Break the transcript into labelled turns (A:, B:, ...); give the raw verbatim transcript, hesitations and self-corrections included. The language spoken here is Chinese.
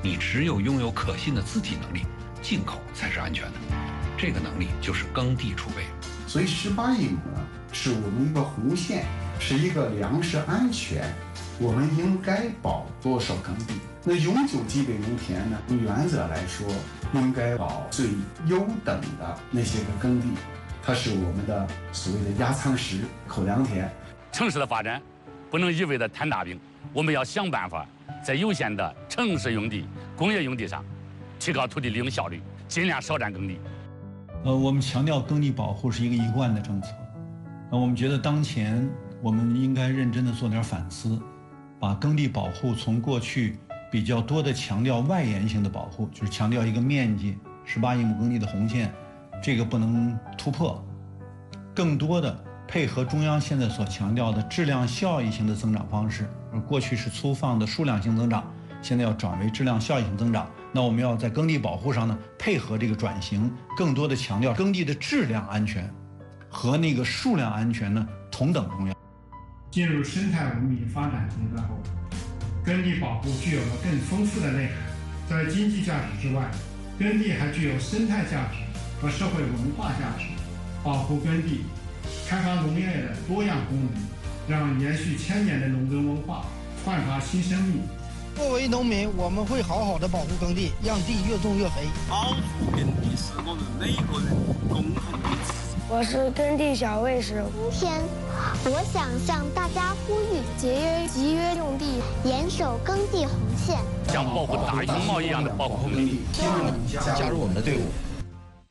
A: 你只有拥有可信的自体能力，进口才是安全的。这个能力就是耕地储备。
B: 所以十八亿亩呢，是我们一个红线，是一个粮食安全，我们应该保多少耕地？那永久基本农田呢，从原则来说，应该保最优等的那些个耕地，它是我们的所谓的压舱石、口粮田。
C: 城市的发展不能一味的摊大饼，我们要想办法在有限的城市用地、工业用地上提高土地利用效率，尽量少占耕地。
D: 呃，我们强调耕地保护是一个一贯的政策。呃，我们觉得当前我们应该认真的做点反思，把耕地保护从过去比较多的强调外延性的保护，就是强调一个面积十八亿亩耕地的红线，这个不能突破，更多的配合中央现在所强调的质量效益型的增长方式。过去是粗放的数量性增长，现在要转为质量效益性增长。那我们要在耕地保护上呢，配合这个转型，更多的强调耕地的质量安全和那个数量安全呢同等重要。
E: 进入生态文明发展阶段后，耕地保护具有了更丰富的内涵。在经济价值之外，耕地还具有生态价值和社会文化价值。保护耕地，开发农业的多样功能，让延续千年的农耕文化焕发新生命。
F: 作为农民，我们会好好的保护耕地，让地越种越肥。
G: 保护耕地是我们每个人共同的责任。
H: 我是耕地小卫士。
I: 今天，我想向大家呼吁：节约集约用地，严守耕地红线，
C: 像保护大熊猫一样的保护耕地。
J: 希望你加入我们的队伍。